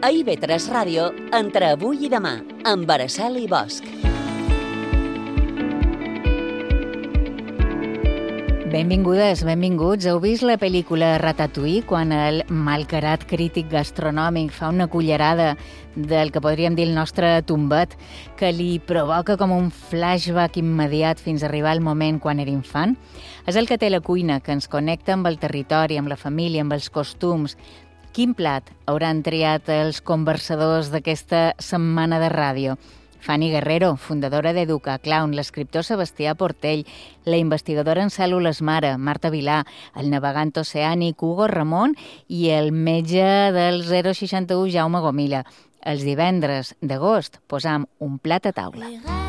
A IB3 Ràdio, entre avui i demà, amb Araceli Bosch. Benvingudes, benvinguts. Heu vist la pel·lícula Ratatouille, quan el malcarat crític gastronòmic fa una cullerada del que podríem dir el nostre tombet, que li provoca com un flashback immediat fins a arribar al moment quan era infant? És el que té la cuina, que ens connecta amb el territori, amb la família, amb els costums. Quin plat hauran triat els conversadors d'aquesta setmana de ràdio? Fanny Guerrero, fundadora d'Educa Clown, l'escriptor Sebastià Portell, la investigadora en cèl·lules mare, Marta Vilà, el navegant oceànic Hugo Ramon i el metge del 061, Jaume Gomila. Els divendres d'agost posam un plat a taula.